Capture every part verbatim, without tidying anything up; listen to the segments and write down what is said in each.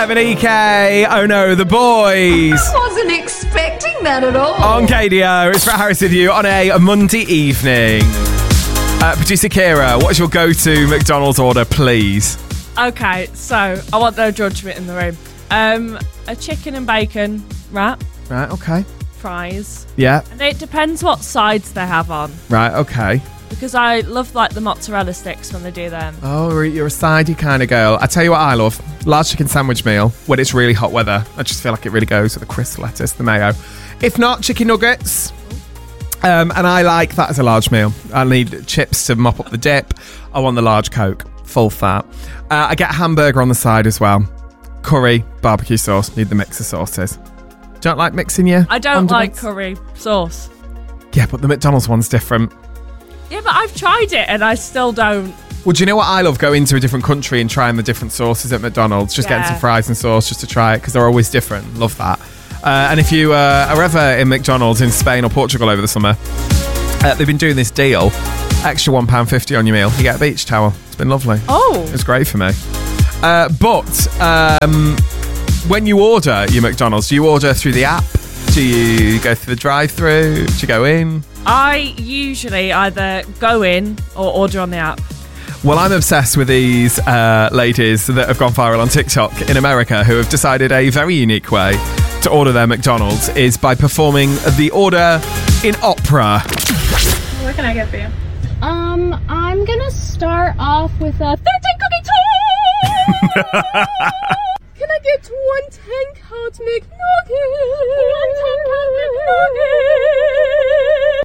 M and E K. Oh no, the boys. I wasn't expecting that at all. On K D O, it's Fred Harris with you on a Monday evening. Uh, Producer Kira, what is your go-to McDonald's order, please? Okay, so I want no judgment in the room. Um, a chicken and bacon wrap, Right, okay. fries, Yeah, and it depends what sides they have on. right, okay. Because I love like the mozzarella sticks when they do them. Oh, you're a sidey kind of girl. I tell you what I love. Large chicken sandwich meal when it's really hot weather. I just feel like it really goes with the crisp lettuce, the mayo. If not, chicken nuggets. Um, and I like that as a large meal. I need chips to mop up the dip. I want the large Coke, full fat. Uh, I get a hamburger on the side as well. Curry, barbecue sauce. Need the mix of sauces. Don't like mixing your I don't like condiments? curry sauce. Yeah, but the McDonald's one's different. Yeah, but I've tried it and I still don't. Well, do you know what I love? Going to a different country and trying the different sauces at McDonald's. Just getting Yeah. some fries and sauce just to try it because they're always different. Love that. Uh, and if you uh, are ever in McDonald's in Spain or Portugal over the summer, uh, they've been doing this deal. Extra one pound fifty on your meal. You get a beach towel. It's been lovely. Oh. It's great for me. Uh, but um, when you order your McDonald's, do you order through the app? Do you go through the drive-thru? Do you go in? I usually either go in or order on the app. Well, I'm obsessed with these uh, ladies that have gone viral on TikTok in America who have decided a very unique way to order their McDonald's is by performing the order in opera. What can I get for you? Um, I'm gonna start off with a thirteen cookie toast. Can I get one ten count McNugget? One ten count McNugget.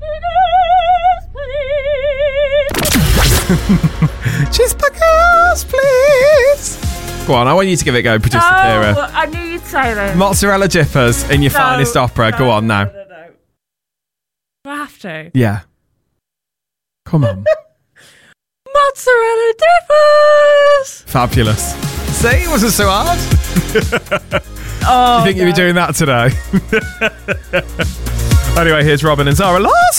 Cheeseburgers, please. Cheeseburgers, please. Go on, I want you to give it a go, Producer Kira. Oh, I knew you'd say that. Mozzarella dippers in your No, finest opera. no, Go on now. No, no, no. Do I have to? Yeah. Come on. Mozzarella dippers! Fabulous. See, it wasn't so hard. Oh, Do you think no. you'd be doing that today? Anyway, here's Robin and Zara Larsson.